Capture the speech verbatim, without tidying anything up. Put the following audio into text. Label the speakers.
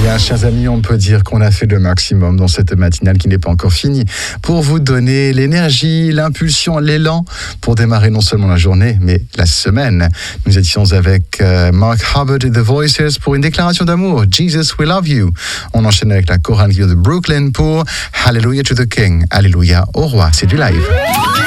Speaker 1: Bien, chers amis, on peut dire qu'on a fait le maximum dans cette matinale qui n'est pas encore finie pour vous donner l'énergie, l'impulsion, l'élan pour démarrer non seulement la journée, mais la semaine. Nous étions avec euh, Mark Hubbard et The Voices pour une déclaration d'amour, Jesus, we love you. On enchaîne avec la chorale de Brooklyn pour Hallelujah to the King, Alléluia au roi. C'est du live.